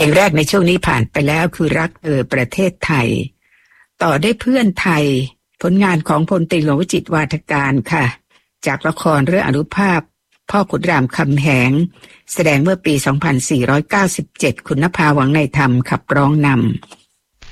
งแรกในช่วงนี้ผ่านไปแล้วคือรักประเทศไทยต่อได้เพื่อนไทยผลงานของพลตรีหลวงวจิตรวาทการค่ะจากละครเรื่องอนุภาพพ่อขุนรามคำแหงแสดงเมื่อปี 2497 คุณนภา หวังในธรรมขับร้องนำ